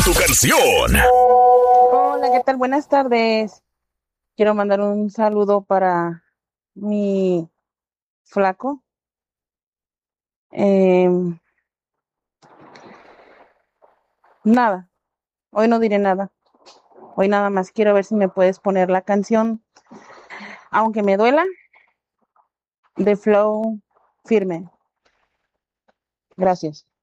tu canción. Hola, ¿qué tal? Buenas tardes. Quiero mandar un saludo para mi flaco. Em, Nada, hoy no diré nada. Hoy nada más quiero ver si me puedes poner la canción, aunque me duela, de Flow Firme. Gracias.